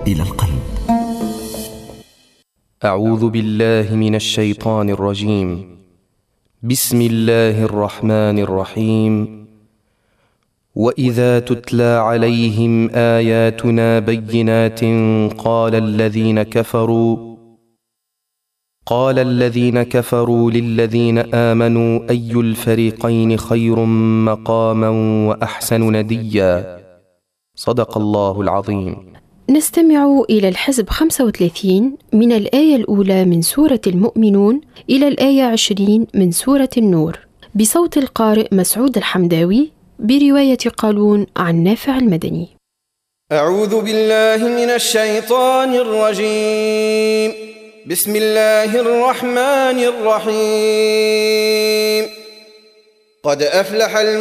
إلى القلب. أعوذ بالله من الشيطان الرجيم. بسم الله الرحمن الرحيم. وإذا تتلى عليهم آياتنا بينات قال الذين كفروا للذين آمنوا أي الفريقين خير مقاما وأحسن نديا. صدق الله العظيم. نستمع إلى الحزب 35 من الآية الأولى من سورة المؤمنون إلى الآية 20 من سورة النور، بصوت القارئ مسعود الحمداوي، برواية قالون عن نافع المدني. أعوذ بالله من الشيطان الرجيم. بسم الله الرحمن الرحيم. قد أفلح